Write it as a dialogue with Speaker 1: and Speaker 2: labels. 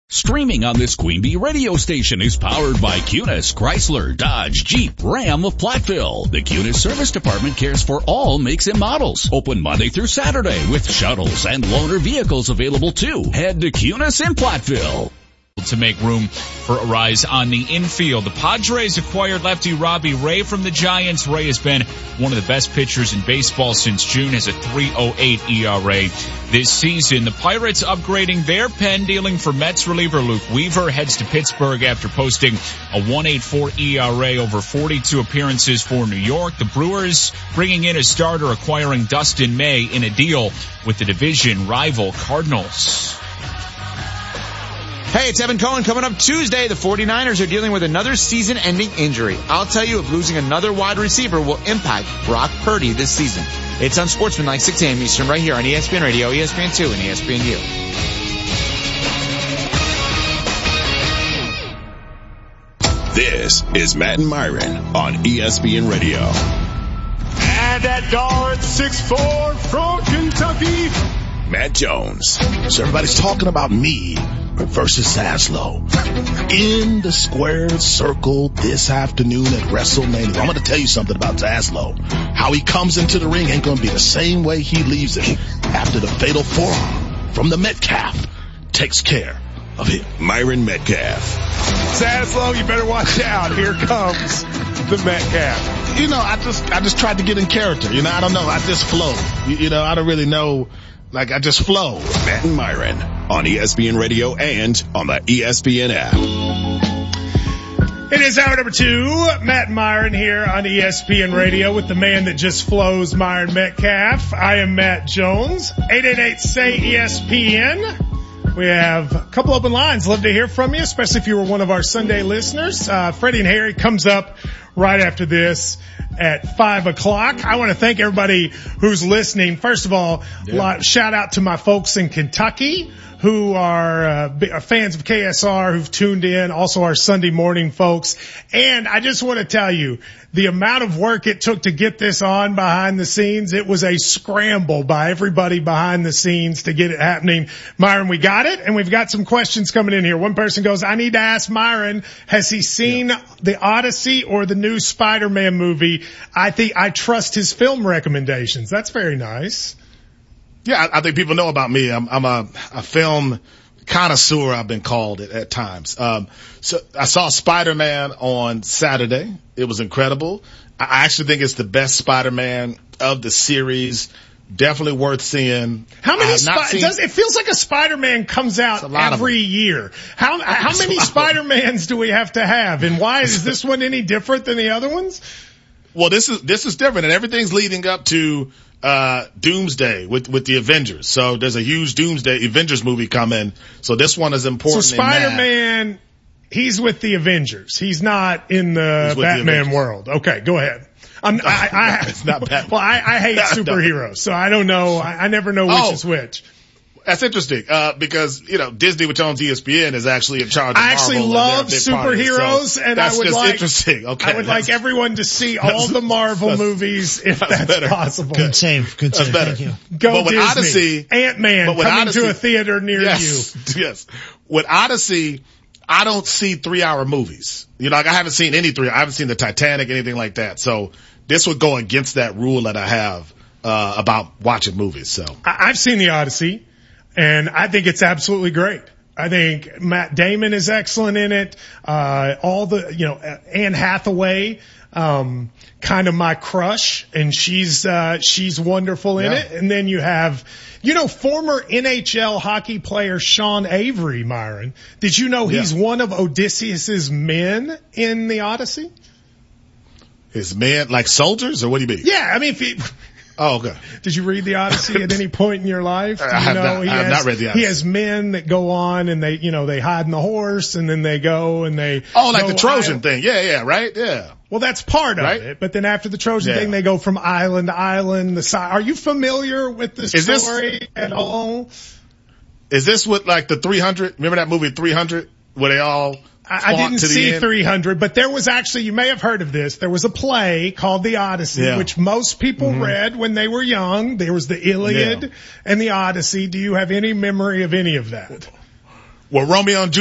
Speaker 1: Streaming on this Queen Bee radio station is powered by Cunis, Chrysler, Dodge, Jeep, Ram of Platteville. The Cunis Service Department cares for all makes and models. Open Monday through Saturday with shuttles and loaner vehicles available too. Head to Cunis in Platteville.
Speaker 2: To make room for a rise on the infield. The Padres acquired lefty Robbie Ray from the Giants. Ray has been one of the best pitchers in baseball since June, has a 3.08 ERA this season. The Pirates upgrading their pen, dealing for Mets reliever Luke Weaver, heads to Pittsburgh after posting a 1.84 ERA over 42 appearances for New York. The Brewers bringing in a starter, acquiring Dustin May in a deal with the division rival Cardinals.
Speaker 3: Hey, it's Evan Cohen. Coming up Tuesday, the 49ers are dealing with another season-ending injury. I'll tell you if losing another wide receiver will impact Brock Purdy this season. It's Unsportsmanlike, 6 a.m. Eastern, right here on ESPN Radio, ESPN2, and ESPNU.
Speaker 4: This is Matt and Myron on ESPN Radio.
Speaker 5: And that guard, 6'4", from Kentucky,
Speaker 4: Matt Jones.
Speaker 6: So everybody's talking about me versus Zaslow in the squared circle this afternoon at WrestleMania. I'm going to tell you something about Zaslow. How he comes into the ring ain't going to be the same way he leaves it after the fatal forearm from the Metcalf takes care of him.
Speaker 4: Myron Metcalf.
Speaker 5: Zaslow, you better watch out. Here comes the Metcalf.
Speaker 6: You know, I just tried to get in character. You know, I don't know. I just flow. You know, I don't really know. Like, I just flow.
Speaker 4: Matt and Myron on ESPN Radio and on the ESPN app.
Speaker 5: It is hour number 2. Matt and Myron here on ESPN Radio with the man that just flows, Myron Metcalf. I am Matt Jones. 888-SAY-ESPN. We have a couple open lines. Love to hear from you, especially if you were one of our Sunday listeners. Freddie and Harry comes up right after this at 5 o'clock. I want to thank everybody who's listening. First of all, shout out to my folks in Kentucky who are fans of KSR, who've tuned in, also our Sunday morning folks. And I just want to tell you, the amount of work it took to get this on behind the scenes, it was a scramble by everybody behind the scenes to get it happening. Myron, we got it, and we've got some questions coming in here. One person goes, I need to ask Myron, has he seen the Odyssey or the new Spider-Man movie? I trust his film recommendations. That's very nice.
Speaker 6: Yeah, I think people know about me. I'm a film connoisseur, I've been called at times. So I saw Spider-Man on Saturday. It was incredible. I actually think it's the best Spider-Man of the series. Definitely worth seeing.
Speaker 5: How many it feels like a Spider-Man comes out every year. How many Spider-Mans do we have to have? And why is this one any different than the other ones?
Speaker 6: Well, this is different, and everything's leading up to Doomsday with the Avengers. So there's a huge Doomsday Avengers movie coming. So this one is important.
Speaker 5: So Spider-Man, he's with the Avengers. He's not in the Batman world. Okay, go ahead.
Speaker 6: It's not Batman.
Speaker 5: Well, I hate superheroes, so I don't know. I never know which is which.
Speaker 6: That's interesting, because, you know, Disney, which owns ESPN, is actually in charge of Marvel.
Speaker 5: I actually love superheroes,
Speaker 6: so
Speaker 5: and I would like,
Speaker 6: interesting. Okay.
Speaker 5: I would like everyone to see all the Marvel movies if that's possible.
Speaker 7: Good save. Thank you.
Speaker 5: Go Disney. Odyssey, Ant-Man coming to a theater near you.
Speaker 6: Yes. With Odyssey, I don't see 3-hour movies. You know, like I haven't seen I haven't seen the Titanic, anything like that. So this would go against that rule that I have, about watching movies. So
Speaker 5: I've seen the Odyssey. And I think it's absolutely great. I think Matt Damon is excellent in it. Anne Hathaway, kind of my crush, and she's wonderful in it. And then you have, former NHL hockey player Sean Avery, Myron. Did you know he's one of Odysseus's men in the Odyssey?
Speaker 6: His men, like soldiers, or what do you mean?
Speaker 5: Yeah, I mean,
Speaker 6: Oh, okay.
Speaker 5: Did you read the Odyssey at any point in your life?
Speaker 6: I have not read the Odyssey.
Speaker 5: He has men that go on and they hide in the horse and then they go and they.
Speaker 6: Oh, like the Trojan thing. Yeah, right? Yeah.
Speaker 5: Well, that's part of it. But then after the Trojan thing, they go from island to island. Are you familiar with the story at all?
Speaker 6: Is this what, like the 300? Remember that movie 300 where they all.
Speaker 5: I didn't see 300, but there was actually, you may have heard of this, there was a play called The Odyssey, which most people read when they were young. There was the Iliad and the Odyssey. Do you have any memory of any of that?
Speaker 6: Well, Romeo and